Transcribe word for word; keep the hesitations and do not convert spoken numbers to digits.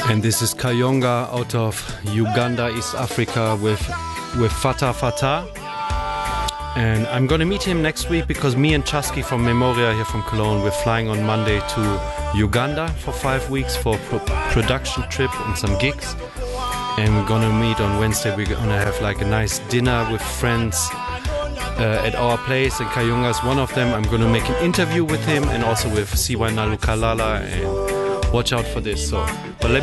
And this is Kayonga out of Uganda, East Africa with with Fata Fata. And I'm gonna meet him next week because me and Chasky from Memoria here from Cologne, we're flying on Monday to Uganda for five weeks for a pro- production trip and some gigs. And we're gonna meet on Wednesday. We're gonna have like a nice dinner with friends uh, at our place, and Kayonga is one of them. I'm gonna make an interview with him and also with C Y Nalukalala, and watch out for this. So, but let